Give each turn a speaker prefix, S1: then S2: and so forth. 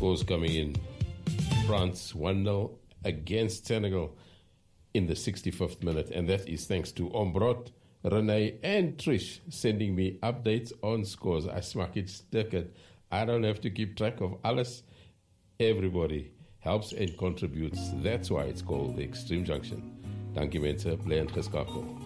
S1: scores coming in. France 1-0 against Senegal in the 65th minute. And that is thanks to Ombrot, Renee, and Trish sending me updates on scores. I smaak it sticker. I don't have to keep track of alles. Everybody helps and contributes. That's why it's called the Extreme Junction. Dankie mense, bly ingeskakel.